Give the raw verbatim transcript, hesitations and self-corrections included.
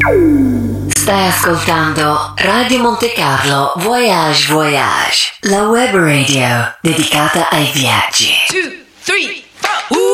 Stai ascoltando Radio Monte Carlo Voyage Voyage, la web radio dedicata ai viaggi. Two, three.